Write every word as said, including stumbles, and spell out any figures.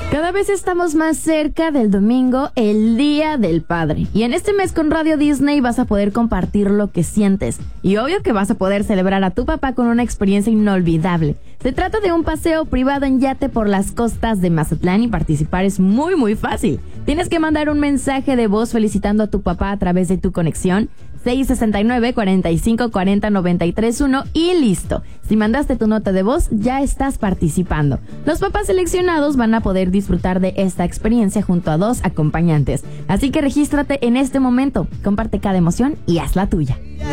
Cada vez estamos más cerca del domingo, el Día del Padre. Y en este mes con Radio Disney vas a poder compartir lo que sientes. Y obvio que vas a poder celebrar a tu papá con una experiencia inolvidable. Se trata de un paseo privado en yate por las costas de Mazatlán y participar es muy muy fácil. Tienes que mandar un mensaje de voz felicitando a tu papá a través de tu conexión seis sesenta y nueve, cuarenta y cinco, cuarenta, noventa y tres, uno y listo. Si mandaste tu nota de voz, ya estás participando. Los papás seleccionados van a poder disfrutar de esta experiencia junto a dos acompañantes. Así que regístrate en este momento, comparte cada emoción y haz la tuya.